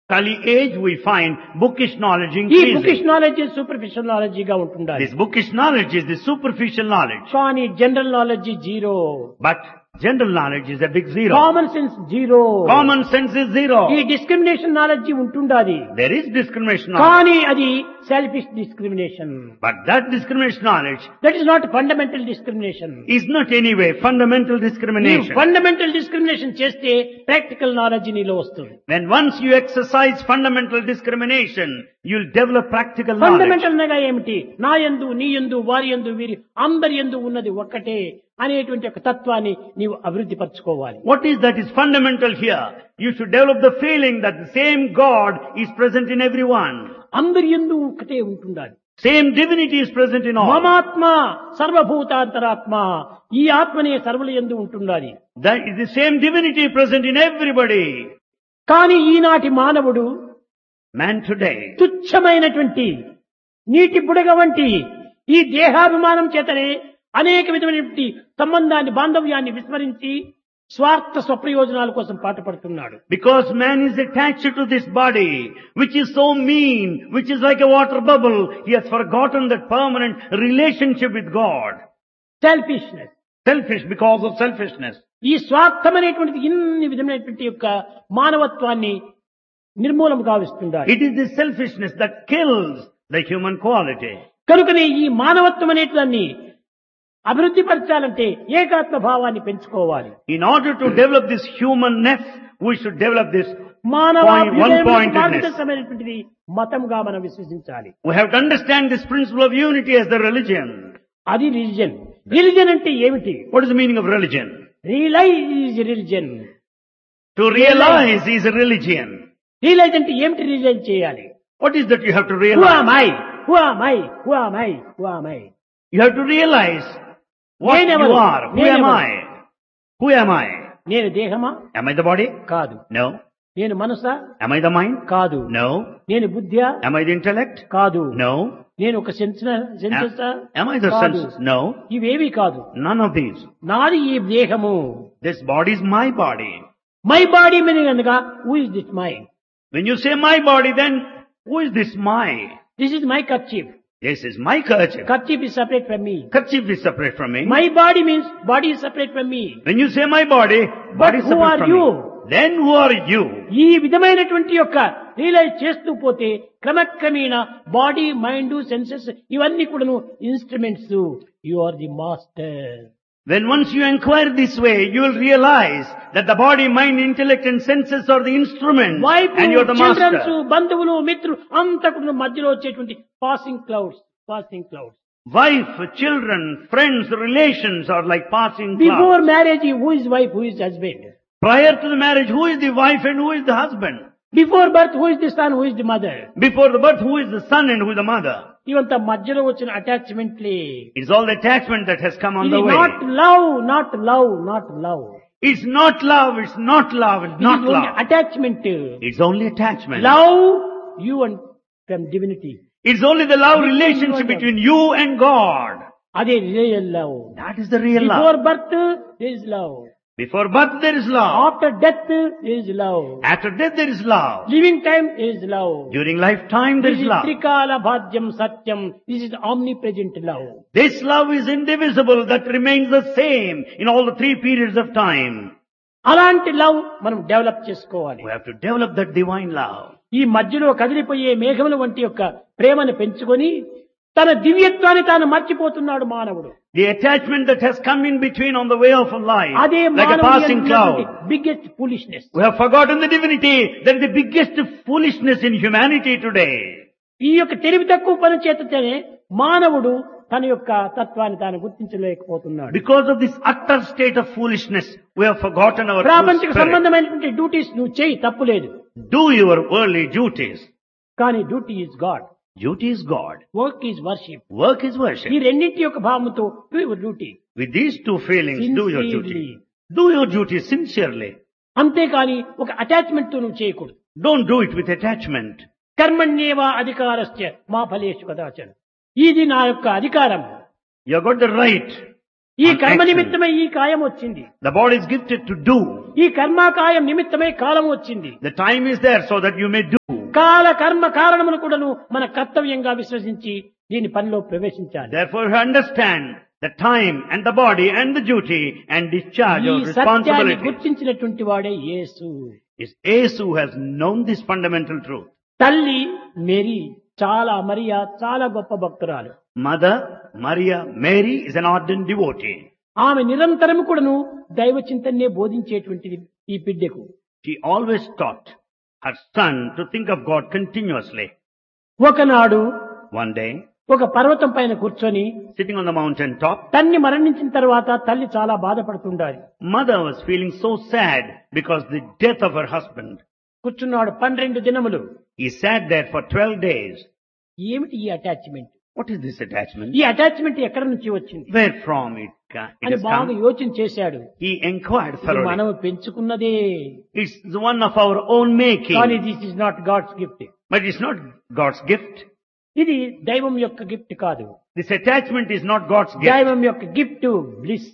Kali age we find bookish knowledge ఈ bookish increasing. Knowledge superficial నాలెడ్జిగా ఉంటుండాలి. This bookish knowledge is the superficial knowledge. కానీ general knowledge zero, But general knowledge is a big zero. Common sense zero. Common sense is zero. ఈ discrimination knowledge ఉంటుండాలి, There is discrimination knowledge. కానీ అది selfish discrimination. But that discrimination knowledge that is not fundamental discrimination. is not anyway fundamental నీవు discrimination. Fundamental discrimination చేస్తే practical knowledge నీలో వస్తుంది. When once you exercise fundamental discrimination, you'll develop practical knowledge. Fundamental అనగా ఏమిటి? నా యందు, నీ యందు, వారి యందు, వీరి అందరి యందు ఉన్నది ఒక్కటే అనేటువంటి ఒక తత్వాన్ని నీవు అభివృద్ధి పరచుకోవాలి. What is that is fundamental here? You should develop the feeling that the same God is present in everyone. అందరి యందు ఒకటే ఉంటుండాలి. Same divinity is present in all. మమాత్మ సర్వభూతాంతరాత్మ, ఈ ఆత్మనే సర్వుల యందు ఉంటుండాలి. That is the same divinity present in everybody. కానీ ఈనాటి మానవుడు Man today తుచ్చమైనటువంటి నీటి బుడగ వంటి ఈ దేహాభిమానం చేతనే అనేక విధమైనటువంటి సంబంధాన్ని, బాంధవ్యాన్ని విస్మరించి స్వార్థ స్వప్రయోజనాల కోసం పాటుపడుతున్నాడు. Because man is attached to this body, which is so mean, which is like a water bubble, he has forgotten that permanent relationship with God. Selfishness, Selfish because of selfishness. ఈ స్వార్థం అనేటువంటిది ఇన్ని విధమైనటువంటి యొక్క మానవత్వాన్ని నిర్మూలం గావిస్తుండాలి. It is this selfishness that kills the human quality. కనుకనే ఈ మానవత్వం అనేదాన్ని అభివృద్ధి పరచాలంటే ఏకాత్మ భావాన్ని పెంచుకోవాలి. In order to develop this humanness, we should develop this మానవాభ్యుదయమునకు one-pointedness. బాధ్యతమైనటువంటిది మతంగా మనం విశ్వసించాలి. We have to understand this principle of unity as the religion. అది రిలిజన్. రిలిజన్ అంటే ఏమిటి? What is the meaning of religion? Realise is religion. To realize is a religion. Realise అంటే ఏమిటి? Realise చేయాలి. What is that you have to who realize? Am I, who am I, who am I, who am I. You have to realize what you నేనెవరు? are. Who am I? Who am I? నేను దేహమా? Am I the body? కాదు. No. నేను మనసా? Am I the mind? కాదు. No. నేను బుద్ధ్యా? Am I the intellect? కాదు. No. నేను ఒక senses? Am I the కాదు. senses? No. ఇవేవి కాదు. None of these. నాది ఈ దేహము. This body is my body. My body meaning అనగా who is this my? When you say my body, then who is this my? This is my kerchief. This is my kerchief. Kerchief is separate from me. Kerchief is separate from me. My body means body is separate from me. When you say my body, But body is who separate are from you? me. Then who are you? ఈ విధమైనటువంటి యొక్క realise చేస్తూ పోతే క్రమక్రమేణా body, mind, senses ఇవన్నీ కూడాను instruments. You are the master. When once you inquire this way, you will realize that the body, mind, intellect and senses are the instruments wife, and you are the children's, master. బంధువులు, మిత్రులు అంతా కూడా మధ్యలో వచ్చేటువంటి passing clouds. Wife, children, friends, relations are like passing before clouds. Marriage who is wife, who is husband? Prior to the marriage, who is the wife and who is the husband? Before birth who is the sun, who is the mother? Before the birth, who is the son and who is the mother? ఇవంతా మధ్యలో వచ్చిన అటాచ్మెంట్లే. It's all the attachment that has come on ఇది the way. Not love, not love, not love. It's not love, it's not love, it's not love. Attachment. It's only attachment. Love you and from divinity. It's only the love relationship between you and God. అదే real love. That is the real before love. Birth there is love. Before birth there is love. After death there is love. After death there is love. Living time there is love. During lifetime there is love. త్రికాల భాద్యం సత్యం. This is omni present love. This love is indivisible, that remains the same in all the 3 periods of time. అలాంటి love మనం develop చేసుకోవాలి. We have to develop that divine love. ఈ మధ్యలో కదిలిపోయే మేఘముల వంటి యొక్క ప్రేమను పెంచుకొని తన దివ్యత్వాన్ని తాను మర్చిపోతున్నాడు మానవుడు. The attachment that has come in between on the way of life, అదే like a passing cloud. Biggest foolishness. We have forgotten the divinity. That is the biggest foolishness in humanity today. ఈ యొక్క తెలివి తక్కువ పని చేతనే మానవుడు తన యొక్క తత్వాన్ని తాను గుర్తించలేకపోతున్నాడు. Because of this utter state of foolishness, we have forgotten our true ప్రాపంచిక spirit. సంబంధమైనటువంటి డ్యూటీస్ నువ్వు చేయి, తప్పులేదు. Do your worldly duties. కానీ duty is God. Duty is God. Work is worship. Work is worship. ఈ రెండింటి యొక్క భావముతో do your duty. With these 2 feelings, do your duty. Do your duty sincerely. అంతేకాని ఒక అటాచ్మెంట్ తో నువ్వు చేయకూడదు. Don't do it with attachment. కర్మణ్యేవ అధికారస్య మా ఫలేషు కదాచన. ఇది నా యొక్క అధికారం. You have got the right ఈ on కర్మ action. నిమిత్తమై ఈ కాయం వచ్చింది. The body is gifted to do. ఈ కర్మాకాయం నిమిత్తమై కాలం వచ్చింది. The time is there so that you may do. కాల కర్మ కారణములు కూడాను మన కర్తవ్యంగా విశ్వసించి దీని పనిలో ప్రవేశించాలి. Therefore you understand the time and the body and the duty and discharge ఈ of సత్యాన్ని responsibility. గుర్తించినటువంటి వాడే యేసు. It's Ace who has known this fundamental truth. తల్లి మేరీ చాలా గొప్ప భక్తురాలు. Mother Maria Mary is an ardent devotee. ఆమె నిరంతరము కూడాను దైవ చింతనే బోధించేటువంటిది ఈ బిడ్డకు. She always taught her son to think of God continuously. ఒకనాడు One day, ఒక పర్వతం పైన కూర్చొని sitting on the mountain top, తల్లి మరణించిన తర్వాత తల్లి చాలా బాధపడుతుండాలి. mother was feeling so sad because the death of her husband. కూర్చున్నాడు 12 దినములు. He sat there for 12 days. ఏమిటి ఈ attachment? What is this attachment? ఈ అటాచ్మెంట్ ఎక్కడి నుంచి వచ్చింది Where from it అని has బాగా come? యోచన చేశాడు. He inquired ఇది thoroughly. మనం పెంచుకున్నదే, It's the one of our own making. కానీ this is not God's gift. But it's not God's gift. ఇది దైవం యొక్క గిఫ్ట్ కాదు. This attachment is not God's gift. దైవం యొక్క gift bliss.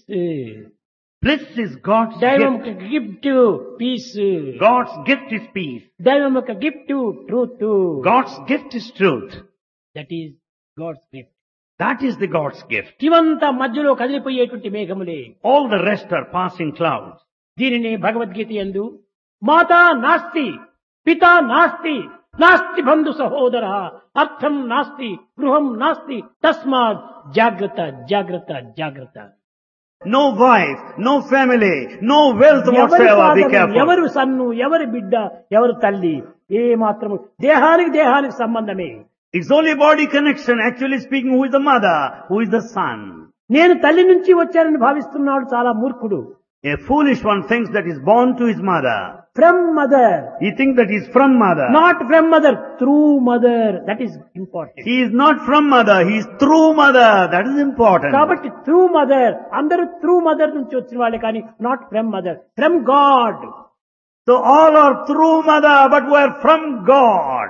Bliss is God's దైవం gift. యొక్క gift piece. God's gift is peace. దైవం యొక్క gift truth. God's gift is truth. That is God's gift. That is the God's gift. ఇవంతా మధ్యలో కదిలిపోయేటువంటి మేఘములే. All the rest are passing clouds. దీనిని భగవద్గీత యందు మాతా నాస్తి పితా నాస్తి నాస్తి బంధు సహోదర అర్థం నాస్తి గృహం నాస్తి తస్మాత్ జాగ్రత్త జాగ్రత్త జాగ్రత్త. No wife, no family, no wealth ఎవరి whatsoever. Be father, careful. ఎవరు సన్ను, ఎవరి బిడ్డ, ఎవరు తల్లి, ఏ మాత్రము దేహానికి సంబంధమే. It's only body connection. Actually speaking, who is the mother? Who is the son? నేను తల్లి నుంచి వచ్చానని భావిస్తున్నాడు చాలా మూర్ఖుడు. A foolish one thinks that he's born to his mother. From mother, He thinks that he's from mother. Not from mother, through mother. That is important. He is not from mother. He is through mother. That is important. కాబట్టి through mother, అందరూ through mother నుంచి వచ్చిన వాళ్ళే కానీ not from mother, from God. So all are through mother, but we are from God.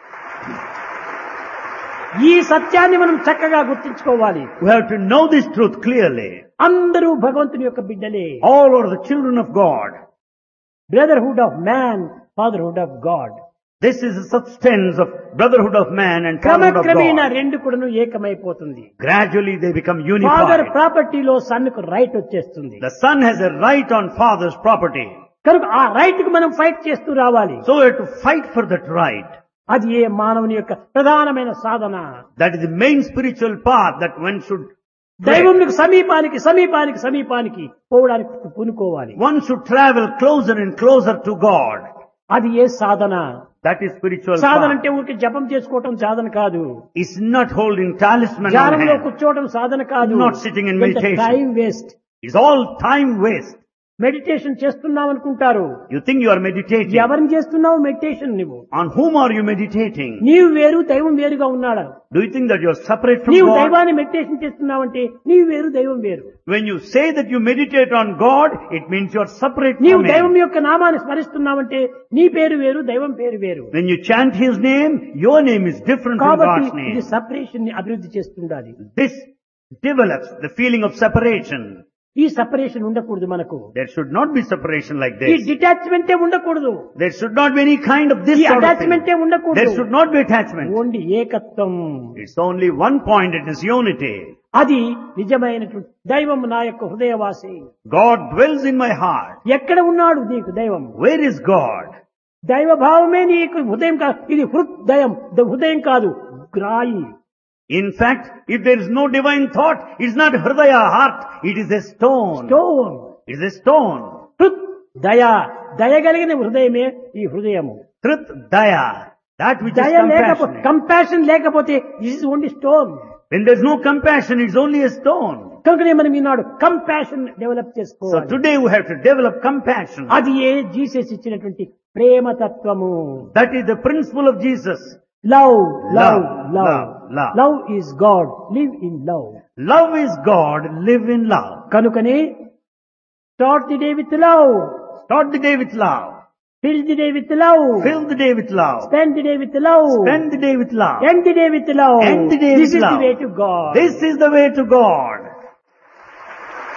ఈ సత్యాన్ని మనం చక్కగా గుర్తించుకోవాలి. We have to know this truth clearly. అందరూ భగవంతుని యొక్క బిడ్డలే. All are the children of God. Brotherhood of man, fatherhood of God. This is the substance of brotherhood of man and fatherhood of క్రమక్రమేణా God. రెండు కూడాను ఏకమైపోతుంది. Gradually they become father unified. ప్రాపర్టీలో sun కు right వచ్చేస్తుంది. The son has a right on father's property. కనుక ఆ right కు మనం fight చేస్తూ రావాలి. So we have to fight for that right. అది ఏ మానవుని యొక్క ప్రధానమైన సాధన. That is the main spiritual path that one should tread. దైవమునికి సమీపానికి సమీపానికి సమీపానికి పోవడానికి పూనుకోవాలి. One should travel closer and closer to God. అది ఏ సాధన. That is spiritual Sadhana path. అంటే ఊరికి జపం చేసుకోవటం సాధన కాదు. It's not holding talisman on ధ్యానంలో hand. కూర్చోవడం సాధన కాదు. Not sitting in meditation. Time waste. It's all time waste. Meditation చేస్తున్నావు అనుకుంటారు. You think you are meditating. ఎవరిని చేస్తున్నావు మెడిటేషన్? నువ్వు On whom are you meditating? నీవు వేరు దైవం వేరుగా ఉన్నాడు. Do you think that you are separate from నీవు God? దైవాన్ని మెడిటేషన్ చేస్తున్నావంటే నీవు వేరు దైవం వేరు. When you say that you meditate on God, it means you are separate నీవు from దైవం Him. యొక్క నామాన్ని స్మరిస్తున్నావంటే నీ పేరు వేరు దైవం పేరు వేరు. When you chant His name, your name is different from కాబట్టి God's ఇది name. సపరేషన్ ని అభివృద్ధి చేస్తుండాలి. This develops the feeling of separation. ఈ సపరేషన్ ఉండకూడదు మనకు. There should not be separation like ఈ this. డిటాచ్మెంటే ఉండకూడదు. There should not be any kind of this ఈ sort of అటాచ్మెంటే thing. ఉండకూడదు. There should not be attachment. Only ఏకత్వం. It's only one point, it is unity. అది నిజమైనటువంటి దైవం నా యొక్క హృదయవాసి. God dwells in my heart. ఎక్కడ ఉన్నాడు నీకు దైవం? Where is God? దైవ భావమే నీకు హృదయం కాదు. ఇది హృదయం, హృదయం కాదు, గ్రాయి. In fact, if there is no divine thought, it's not hridaya, heart, it is a stone. Stone. It is a stone. హృద్ దయ, దయగలిగిన హృదయమే ఈ హృదయము. Truth, daya, that which is దయ లేకపోతే, compassionate. కంపాషన్ లేకపోతే this is only stone. When there is no compassion, it's only a stone. కనుకనే మనం ఈనాడు కంపాషన్ డెవలప్ So చేసుకోవాలి. today we have to develop compassion. అది ఏ జీసస్ ఇచ్చినటువంటి ప్రేమతత్వము. That is the principle of Jesus. Love love Love, love love, love. Love is God, live in love. Love is God, live in love. కనుకనే start the day with love, Start the day with love. Fill the day with love, Fill the day with love. Spend the day with love, Spend the day with love. End the day with love. End the day this with is the love. Way to God. This is the way to God.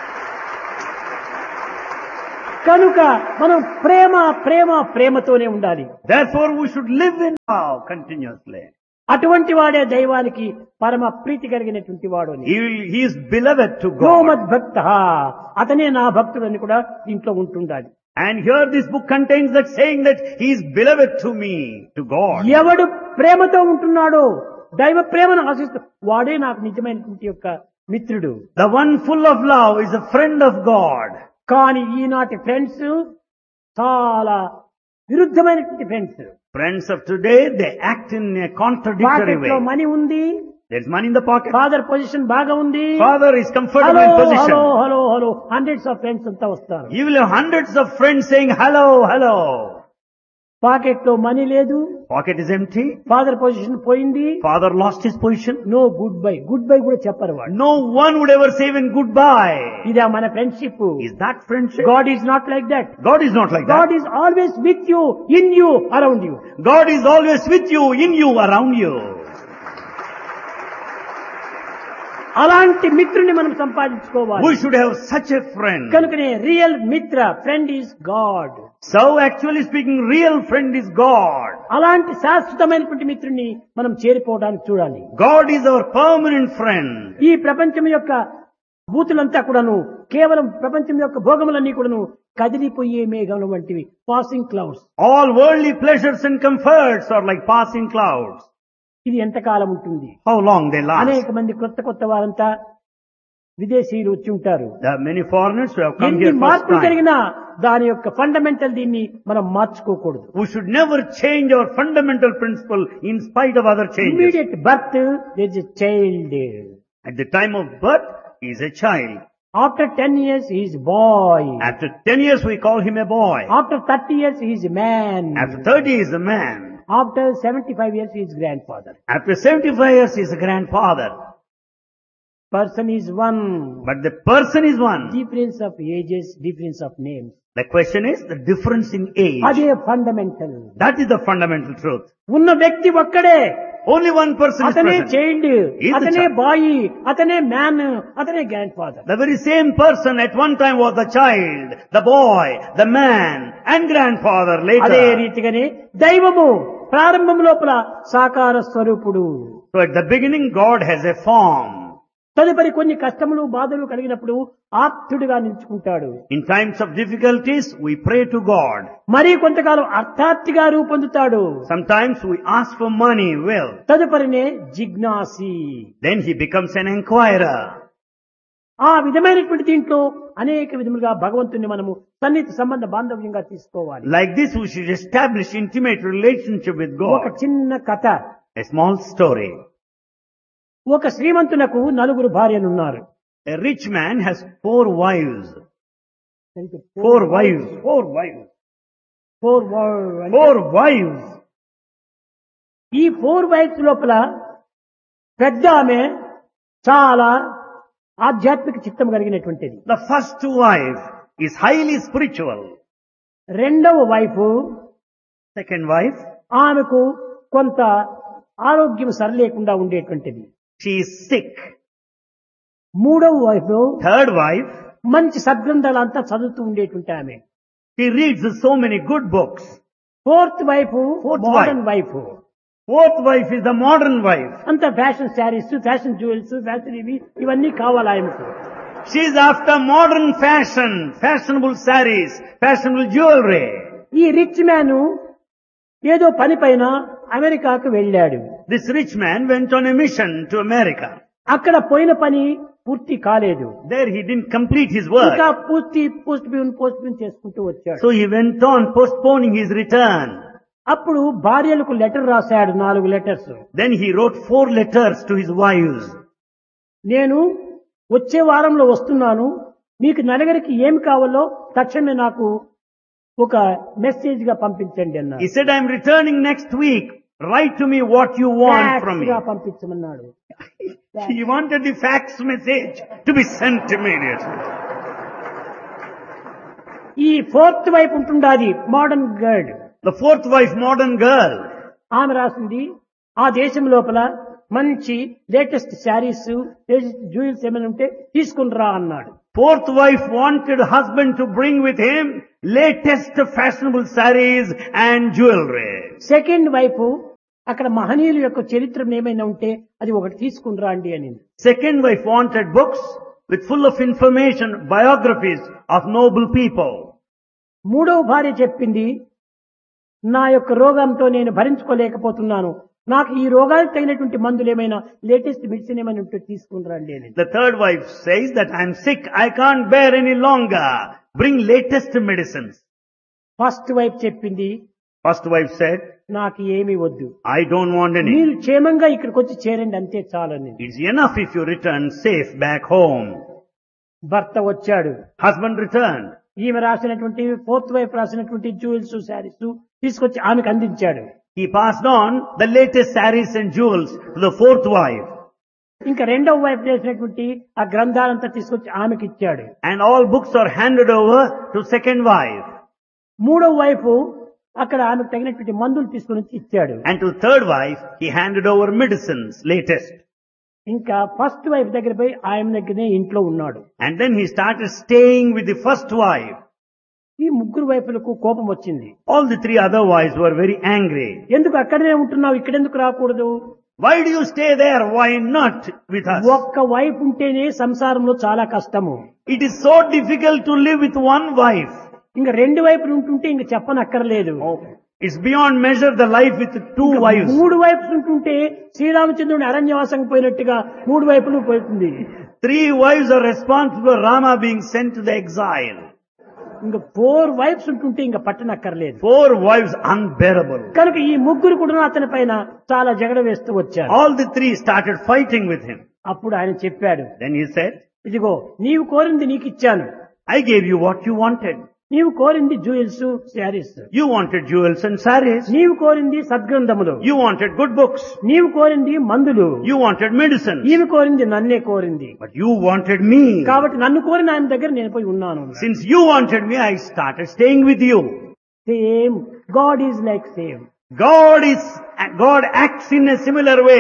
కనుక మనం ప్రేమ ప్రేమ ప్రేమతోనే ఉండాలి. Therefore we should live in love continuously. అటువంటి వాడే దైవానికి పరమ ప్రీతి కలిగినటువంటి వాడు. He is beloved to యో God. మద్భక్త, అతనే నా భక్తుడని కూడా దీంట్లో ఉంటుండాలి. And here this book contains that saying that he is beloved to me, to God. ఎవడు ప్రేమతో ఉంటున్నాడో, దైవ ప్రేమను ఆశిస్తూ వాడే నాకు నిజమైనటువంటి యొక్క మిత్రుడు. The one full of love is a friend of God. కానీ ఈనాటి ఫ్రెండ్స్ చాలా విరుద్ధమైనటువంటి friends. Friends of today, they act in a contradictory pocket లో way. మనీ ఉంది, There's money in the pocket. Father position బాగా ఉంది, Father is comfortable hello in hello position. Hello hello hundreds of friends అంతా వస్తారు. You will have hundreds of friends saying hello, hello. Pocket లో money లేదు, Pocket is empty. Father position పోయింది, Father lost his position. No good bye. Good bye కూడా చెప్పరు వాడు. No one would ever say even goodbye. ఇదే మన friendship. Is that friendship? God is not like that. God is not like God that. Is always with you, in you, around you. God is always with you, in you, around you. అలాంటి మిత్రుని మనం సంపాదించుకోవాలి. We should have such a friend. కనుకనే real మిత్ర, friend is God. So actually speaking, real friend is God. అలాంటి శాశ్వతమైనటువంటి మిత్రుని మనం చేరిపోవడానికి చూడాలి. God is our permanent friend. ఈ ప్రపంచం యొక్క భూతులంతా కూడాను కేవలం ప్రపంచం యొక్క భోగములన్నీ కూడాను కదిలిపోయే మేఘముల వంటివి, passing clouds. All worldly pleasures and comforts are like passing clouds. ఇది ఎంతకాలం ఉంటుంది? How long they last? అనేక మంది కొత్త కొత్త వారంతా విదేశీయులు వచ్చి ఉంటారు. There are many foreigners who have come ఎన్ని here first మార్పులు time. జరిగినా దాని యొక్క ఫండమెంటల్ దీన్ని మనం మార్చుకోకూడదు. We should never change our fundamental principle in spite of other changes. Immediate birth there is a child. At the time of birth, he is a child. After 10 years he is bye. After 10 years, we call him a boy. After 30 years he is a man. After 30, he is a man. After 75 years he is grandfather. After 75 years, he is a grandfather. Person is one. But the person is one. Difference of ages, difference of names. The question is the difference in age. అదే fundamental. That is the fundamental truth. ఉన్న వ్యక్తి ఒక్కడే. Only one person is అతనే present. Child, He is the అతనే child. Bye, అతనే man, అతనే grand father. The very same person at one time was the child, the boy, the man, and grandfather అదే later. రీతిగానే దైవము ప్రారంభం లోపల సాకార స్వరూపుడు. So at the beginning, God has a form. తదుపరి కొన్ని కష్టములు బాధలు కలిగినప్పుడు ఆప్తుడిగా నిలుచుకుంటాడు. In times of difficulties, we pray to God. మరి కొంతకాలం అర్థార్థిగా రూపొందుతాడు. Sometimes we ask for money, will. తదుపరినే జిజ్ఞాసి. Then he becomes an inquirer. ఆ విధమైనటువంటి దీంట్లో అనేక విధములుగా భగవంతుని మనము సన్నిహిత సంబంధ బాంధవ్యంగా తీసుకోవాలి. Like this, we should establish intimate relationship with ఒక God. చిన్న కథ. A small story. ఒక శ్రీమంతునకు 4 భార్యలున్నారు. A rich man has 4 wives. 4 wives. 4 wives. 4 wives. ఈ 4 వైఫ్స్ లోపల పెద్ద ఆమె చాలా ఆధ్యాత్మిక చిత్తం కలిగినటువంటిది. The first wife is highly spiritual. రెండవ వైఫ్, Second wife, ఆమెకు కొంత ఆరోగ్యం సరిలేకుండా ఉండేటువంటిది. she is sick. మూడవ వైఫ్, Third wife, మంచి సద్గ్రంథాలంతా చదువుతూ ఉండేటువంటి ఆమె. she reads so many good books. Fourth wife, Fourth modern wife. Wife. Fourth wife is the modern wife. అంత fashion saris, fashion jewels, fashion ఇవన్నీ కావాలి ఆమెకు. She is after modern fashion, fashionable sarees, fashionable jewelry. ఈ rich man ఏదో పని పైన అమెరికాకు వెళ్ళాడు. This rich man went on a mission to America. అక్కడ పోయిన పని పూర్తి కాలేదు. There he didn't complete his work. ఇంకా పోస్ట్ పోన్ చేసుకుంటూ వచ్చాడు. So he went on postponing his return. అప్పుడు భార్యలకు లెటర్ రాశాడు, 4 letters. Then he wrote 4 letters to his wives. నేను వచ్చే వారంలో వస్తున్నాను, మీకు నలుగురికి ఏమి కావాలో తక్షణమే నాకు ఒక మెసేజ్ గా పంపించండి అన్నాడు. He said, I'm returning next week. Write to me what you want from me. గా పంపించమన్నాడు. He wanted the fax message to be sent immediately. ఈ 4th వైపు ఉంటుండాది modern girl. The 4th wife, modern girl. ఆమె రాసింది, ఆ దేశం లోపల మంచి latest saris latest jewels ఏమైనా ఉంటే తీసుకుని రా అన్నాడు. Fourth wife wanted husband to bring with him latest fashionable sarees and jewelry. Second wife అక్కడ మహనీయుల యొక్క చరిత్ర ఏమైనా ఉంటే అది ఒకటి తీసుకుని రండి అని. Second wife wanted books with full of information, biographies of noble people. మూడవ భార్య చెప్పింది, నా యొక్క రోగంతో నేను భరించుకోలేకపోతున్నాను, నాకు ఈ రోగానికి తగినటువంటి మందులు ఏమైనా లేటెస్ట్ మెడిసిన్ ఏమైనా ఉంటే తీసుకుని రండి అని. The third wife says that I am sick, I can't bear any longer. Bring latest medicines. First wife చెప్పింది, First wife said, నాకు ఏమీ వద్దు, I don't want any. మీరు క్షేమంగా ఇక్కడికి వచ్చి చేరండి అంతే చాలని. It's enough if you return safe back home. భర్త వచ్చాడు, Husband returned. ఈమె రాసినటువంటి ఫోర్త్ వైఫ్ రాసినటువంటి జ్యువెల్స్ శారీస్ తీసుకొచ్చి ఆమెకు అందించాడు. He passed on the latest sarees and jewels to the fourth wife. ఇంకా రెండవ వైఫ్ చేసినటువంటి ఆ గ్రంథాలంతా తీసుకొచ్చి ఆమెకి ఇచ్చాడు. And all books are handed over to second wife. మూడవ వైఫ్ అక్కడ ఆమెకు తగినటువంటి మందులు తీసుకుని వచ్చి ఇచ్చాడు. And to third wife, he handed over medicines, latest. ఇంకా ఫస్ట్ వైఫ్ దగ్గర పోయి ఆయన దగ్గరనే ఇంట్లో ఉన్నాడు. And then he started staying with the first wife. ఈ ముగ్గురు వైపులకు కోపం వచ్చింది. All the three other wives were very angry. ఎందుకు అక్కడనే ఉంటున్నావు, ఇక్కడెందుకు రాకూడదు? Why do you stay there? Why not with us? ఒక్క వైఫ్ ఉంటేనే సంసారంలో చాలా కష్టము. It is so difficult to live with one wife. ఇంకా రెండు వైపులు ఉంటుంటే ఇంక చెప్పనక్కర్లేదు. It's beyond measure the life with two wives. మూడు వైపులు ఉంటుంటే శ్రీరామచంద్రుని అరణ్యవాసం పోయినట్టుగా మూడు వైపులు పోతుంది. Three wives are responsible for Rama being sent to the exile. ఇంకా 4 వైఫ్స్ ఉంటుంటే ఇంకా పట్టనక్కర్లేదు. 4 wives unbearable. కనుక ఈ ముగ్గురు కూడా అతని పైన చాలా జగడ వేస్తూ వచ్చారు. All the three started fighting with him. అప్పుడు ఆయన చెప్పాడు, Then he said, ఇదిగో నీవు కోరింది నీకు ఇచ్చాను. I gave you what you wanted. నీవు కోరింది jewels saris. You wanted jewels and sarees. నీవు కోరింది సద్గ్రంథములు. You wanted good books. నీవు కోరింది మందులు. You wanted medicine. ఈమె కోరింది నన్నే కోరింది. But you wanted me. కాబట్టి నన్ను కోరిన ఆయన దగ్గర నేను పోయి ఉన్నాను. Since you wanted me, I started staying with you. Same God is like same. God acts in a similar way.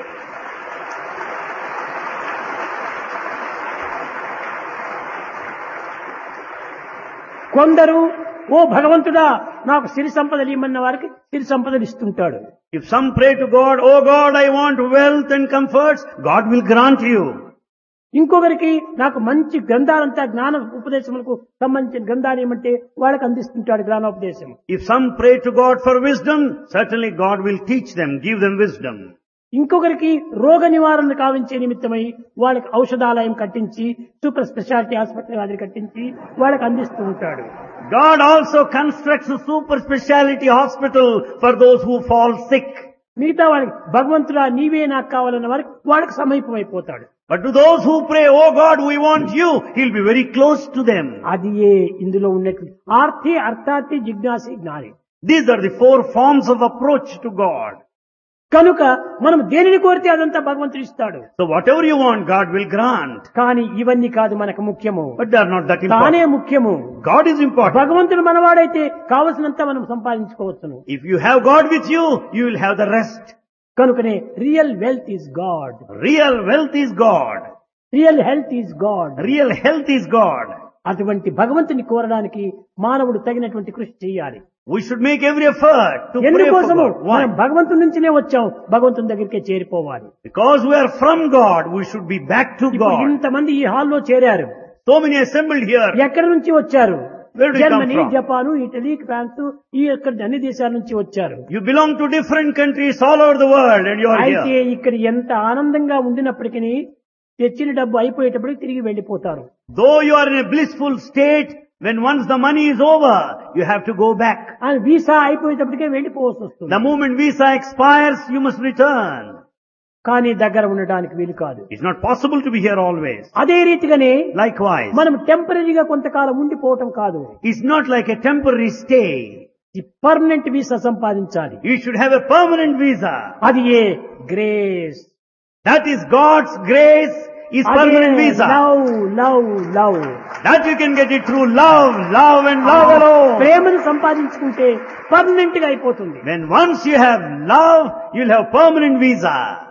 కొందరు ఓ భగవంతుడా నాకు సిరి సంపదలు ఇమ్మన్న వారికి సిరి సంపదలు ఇస్తుంటాడు. If some pray to God, oh God, I want wealth and comforts, God will grant you. ఇంకొకరికి నాకు మంచి గ్రంథాలంతా జ్ఞాన ఉపదేశములకు సంబంధించిన గ్రంథాలు ఏమంటే వాళ్ళకి అందిస్తుంటాడు జ్ఞానోపదేశం. If some pray to God for wisdom, certainly God will teach them, give them wisdom. ఇంకొకరికి రోగ నివారణ కావించే నిమిత్తమై వాళ్ళకి ఔషధాలయం కట్టించి సూపర్ స్పెషాలిటీ ఆసుపత్రి వారిని కట్టించి వాళ్ళకి అందిస్తూ ఉంటాడు. God also constructs a super speciality hospital for those who fall sick. మిగతా వాళ్ళకి భగవంతుడా నీవే నాకు కావాలన్న వారికి వాళ్ళకి సమీపం అయిపోతాడు. But to those who pray, oh God, we want you, he'll be very close to them. అది ఇందులో ఉన్నటువంటి ఆర్తి అర్థార్థి జిజ్ఞాసి జ్ఞాని. These are the 4 forms of approach to God. కనుక మనం దేనిని కోరితే అదంతా భగవంతుడు ఇస్తాడు. So whatever you want, God will grant. కానీ ఇవన్నీ కాదు మనకు ముఖ్యము. But they are not that తానే important. ముఖ్యము. God is important. భగవంతుడు మనవాడైతే కావలసినంత మనం సంపాదించుకోవచ్చును. If you have God with you, you will have the rest. కనుకనే real wealth is God. Real wealth is God. Real health is God. Real health is God. అటువంటి భగవంతుని కోరడానికి మానవుడు తగినటువంటి కృషి చేయాలి. We should make every effort to pray for ఎందుకోసము God. Why? మనం భగవంతుని నుంచినే వచ్చాం, భగవంతుని దగ్గరికే చేరిపోవాలి. Because we are from God, we should be back to ఇప్పుడు God. ఇంతమంది ఈ హాల్లో చేరారు. So many assembled here. ఎక్కడి నుంచి వచ్చారు? Where do you come Germany, from? Japan, Italy, France, ఈ యొక్క అన్ని దేశాల నుంచి వచ్చారు. You belong to different countries all over the world and you are అయితే here. ఇక్కడ ఎంత ఆనందంగా ఉండినప్పటికీ తెచ్చిన డబ్బు అయిపోయేటప్పటికి తిరిగి వెళ్లిపోతారు. Though you are in a blissful state, when once the money is over, you have to go back. ఆ visa అయిపోయేటప్పటికే వెళ్లిపోవాల్సి వస్తుంది. The moment visa expires, you must return. కానీ దగ్గర ఉండడానికి వీలు కాదు. It's not possible to be here always. అదే రీతిగానే Likewise, మనం టెంపరీగా కొంతకాలం ఉండిపోవటం కాదు. it's not like a temporary stay. ఈ పర్మనెంట్ వీసా సంపాదించాలి. You should have a permanent visa. అది ఏ grace. That is God's grace is permanent visa. Love love love. That you can get it through love, love and love alone. ప్రేమను సంపాదించుకుంటే permanent గా అయిపోతుంది. When once you have love, you'll have permanent visa.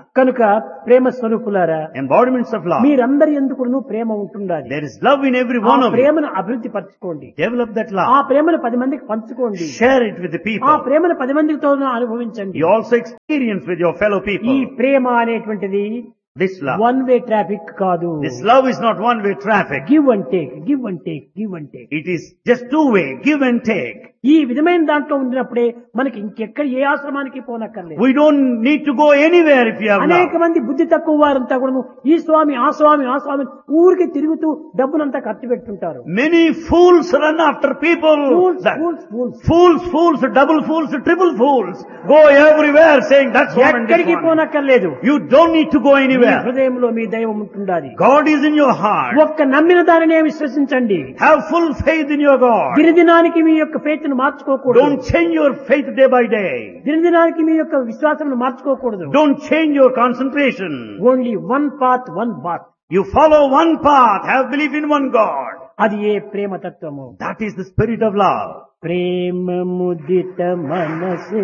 కనుక ప్రేమ స్వరూపులారా, embodiments of love. మీరందరి ఎందుకు ప్రేమ ఉంటుండాలి. There is love in every ఆ one of you. ప్రేమను అభివృద్ధి పరచుకోండి. Develop that ఆ love. ప్రేమను 10 మందికి పంచుకోండి. Share it with the ఆ people. ప్రేమను 10 మందితో అనుభవించండి. You also experience with your fellow ఈ people. ప్రేమ అనేటువంటిది This love. One way traffic కాదు. This love is not one-way traffic. Give and take, give and take, give and take. It is just two-way, give and take. ఈ విధమైన దాంట్లో ఉండినప్పుడే మనకి ఇంకెక్కడ ఏ ఆశ్రమానికి పోనక్కర్లేదు. We don't need to go anywhere if you have అనేక love. మంది బుద్ధి తక్కువ వారంతా కూడా ఈ స్వామి ఆ స్వామి ఆ స్వామి ఊరికి తిరుగుతూ డబ్బునంతా ఖర్చు పెడుతుంటారు. Many fools run after people. Fools, That- fools, fools. Fools, fools, double fools, triple fools. Go everywhere saying that's one and this ఎక్కడికి one. పోనక్కర్లేదు. You don't need to go me anywhere. హృదయంలో మీ దైవం ఉంటుండాలి. God is in your heart. ఒక్క నమ్మిన దానినే విశ్వసించండి. Have full faith in your God. దినదినానికి మీ యొక్క faith ను మార్చుకోకూడదు. Don't change your faith day by day. దినదినానికి మీ యొక్క విశ్వాసం మార్చుకోకూడదు. Don't change your concentration. Only one path, one bath. You follow one path. Have belief in one God. అది ఏ ప్రేమ తత్వము. That is the spirit of love. ప్రేమ ముదిత మనసు